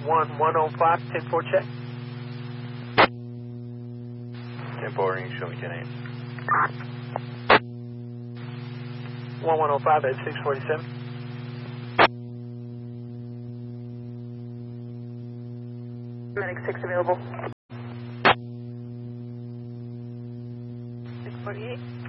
1105, 10-4 check. 10-4 ring, show me 10-8. 1105 at 647. Medic 6 available. 648.